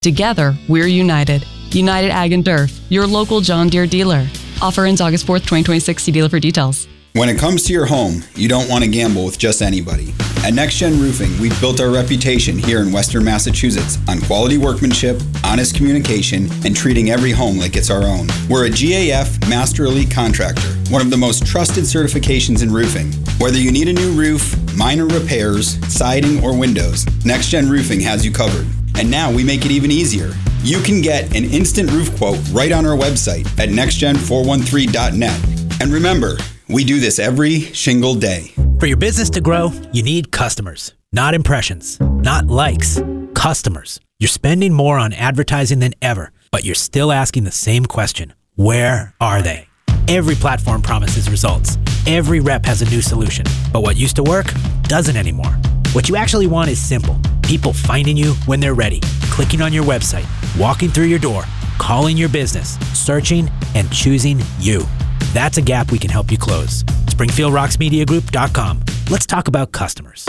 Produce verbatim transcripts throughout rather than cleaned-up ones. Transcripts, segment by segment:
Together, we're united. United Ag and Turf, your local John Deere dealer. Offer ends August fourth, twenty twenty-six. See dealer for details. When it comes to your home, you don't want to gamble with just anybody. At Next Gen Roofing, we've built our reputation here in Western Massachusetts on quality workmanship, honest communication, and treating every home like it's our own. We're a G A F Master Elite Contractor, one of the most trusted certifications in roofing. Whether you need a new roof, minor repairs, siding, or windows, Next Gen Roofing has you covered. And now we make it even easier. You can get an instant roof quote right on our website at next gen four one three dot net. And remember, we do this every shingle day. For your business to grow, you need customers, not impressions, not likes, customers. You're spending more on advertising than ever, but you're still asking the same question. Where are they? Every platform promises results. Every rep has a new solution, but what used to work doesn't anymore. What you actually want is simple. People finding you when they're ready, clicking on your website, walking through your door, calling your business, searching, and choosing you. That's a gap we can help you close. Springfield Rocks Media Group dot com. Let's talk about customers.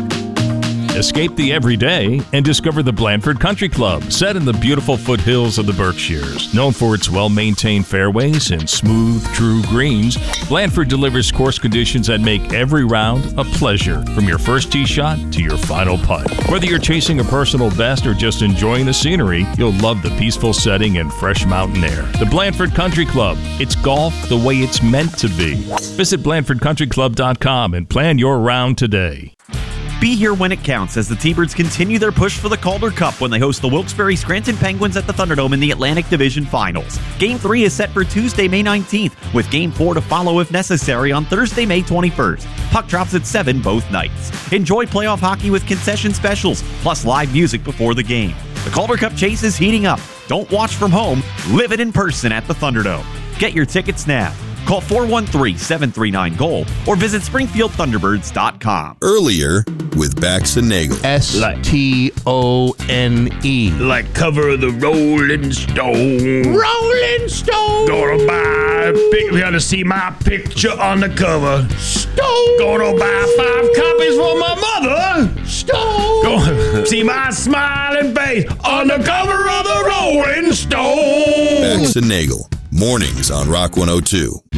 Escape the everyday and discover the Blandford Country Club, set in the beautiful foothills of the Berkshires. Known for its well-maintained fairways and smooth, true greens, Blandford delivers course conditions that make every round a pleasure, from your first tee shot to your final putt. Whether you're chasing a personal best or just enjoying the scenery, you'll love the peaceful setting and fresh mountain air. The Blandford Country Club. It's golf the way it's meant to be. Visit Blandford Country Club dot com and plan your round today. Be here when it counts as the T-Birds continue their push for the Calder Cup when they host the Wilkes-Barre Scranton Penguins at the Thunderdome in the Atlantic Division Finals. Game three is set for Tuesday, May nineteenth, with Game four to follow if necessary on Thursday, May twenty-first. Puck drops at seven both nights. Enjoy playoff hockey with concession specials, plus live music before the game. The Calder Cup chase is heating up. Don't watch from home. Live it in person at the Thunderdome. Get your tickets now. Call four one three, seven three nine, G O A L or visit Springfield Thunderbirds dot com. Earlier with Bax and Nagel. S T O N E. Like cover of the Rolling Stone. Rolling Stone. Gonna buy a pic- gotta see my picture on the cover. Stone. Gonna buy five copies for my mother. Stone. Gonna see my smiling face on the cover of the Rolling Stone. Bax and Nagel. Mornings on Rock one oh two.